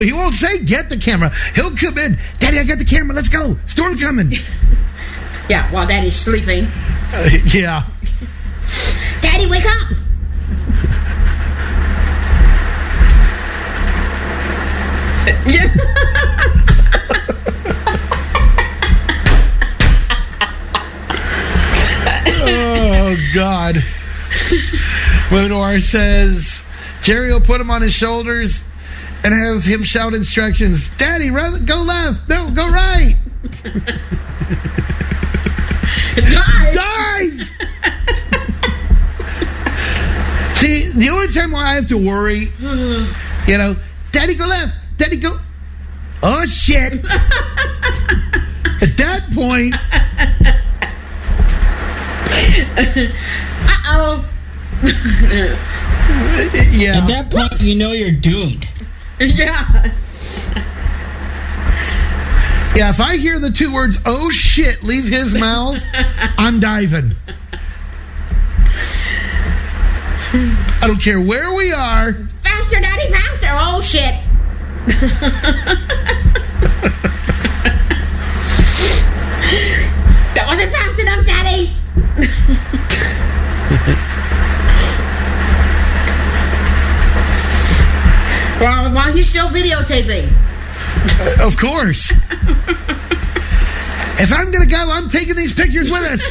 He won't say, get the camera. He'll come in. Daddy, I got the camera. Let's go. Storm coming. Yeah, while Daddy's sleeping. Yeah. Daddy, wake up. Yeah. Oh, God. Lenore says, Jerry will put him on his shoulders and have him shout instructions. Daddy, run, go left. No, go right. Dive! See, the only time I have to worry, Daddy, go left. Daddy, go... Oh, shit. At that point... Uh-oh. Yeah. At that point, you know you're doomed. Yeah. Yeah, if I hear the two words, oh shit, leave his mouth, I'm diving. I don't care where we are. Faster, Daddy, faster. Oh, shit. That wasn't fast enough, Daddy. While he's still videotaping. Of course. If I'm going to go, I'm taking these pictures with us.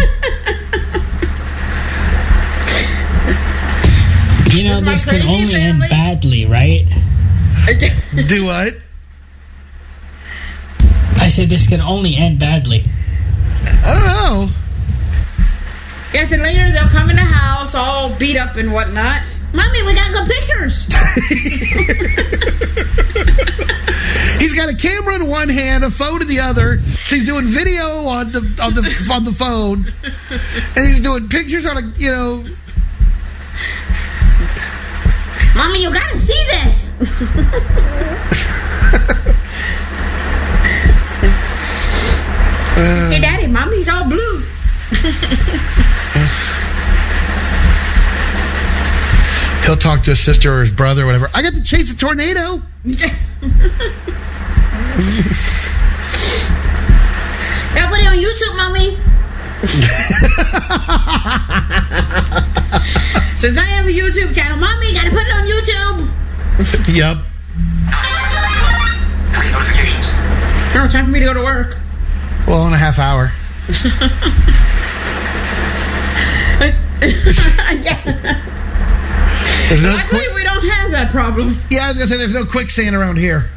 You know, this can only end badly, right? Do what? I said this can only end badly. I don't know. Yes, and later they'll come in the house all beat up and whatnot. Mommy, we got good pictures. He's got a camera in one hand, a phone in the other. So he's doing video on the phone, and he's doing pictures on a Mommy, you gotta see this. Hey, Daddy, Mommy's all blue. He'll talk to his sister or his brother or whatever. I got to chase a tornado. Gotta put it on YouTube, Mommy. Since I have a YouTube channel, Mommy, gotta put it on YouTube. Yep. 3 notifications. No, it's time for me to go to work. Well, in a half hour. Yeah. There's no Luckily, we don't have that problem. Yeah, I was going to say, there's no quicksand around here.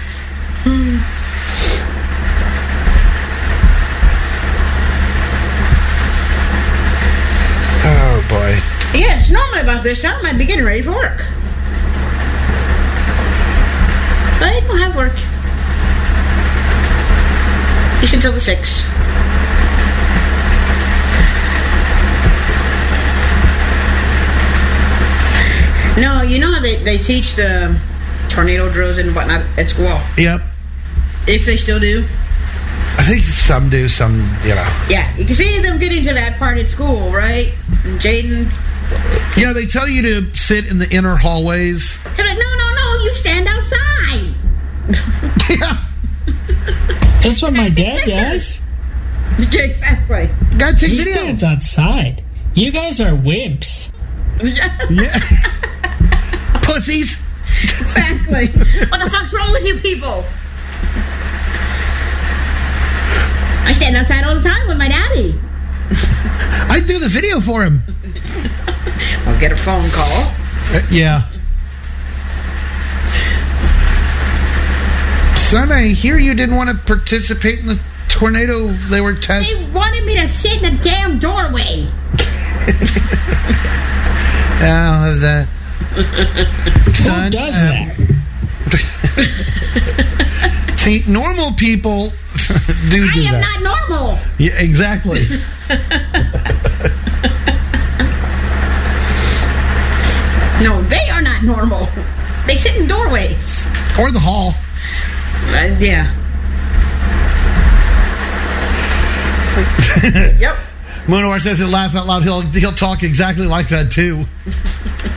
Oh, boy. Yeah, it's normally about this time I'd be getting ready for work. But I don't have work. Just until the 6th. No, you know how they teach the tornado drills and whatnot at school? Yep. If they still do? I think some do, some, Yeah, you can see them getting to that part at school, right? Jaden. Yeah, they tell you to sit in the inner hallways. They're like, no, you stand outside. Yeah. That's what my dad does. Yeah, exactly. Gotta take He video. stands outside. You guys are wimps. Yeah. Pussies. Exactly. What the fuck's wrong with you people? I stand outside all the time with my daddy. I do the video for him. I'll get a phone call. Yeah. Son, I hear you didn't want to participate in the tornado they were testing. They wanted me to sit in a damn doorway. Oh, that. Son, Who does that? See, normal people do I am that. not normal. Yeah, exactly. No, they are not normal. They sit in doorways. Or the hall. Yeah. Yep. Monowar says he'll laugh out loud. He'll talk exactly like that too.